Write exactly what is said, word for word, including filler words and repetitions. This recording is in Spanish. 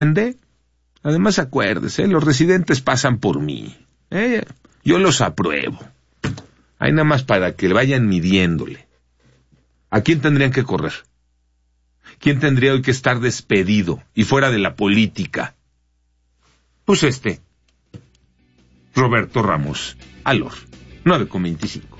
Además, acuérdese, los residentes pasan por mí. ¿eh? Yo los apruebo. Hay nada más para que vayan midiéndole. ¿A quién tendrían que correr? ¿Quién tendría hoy que estar despedido y fuera de la política? Pues este, Roberto Ramos Alor, nueve con veinticinco.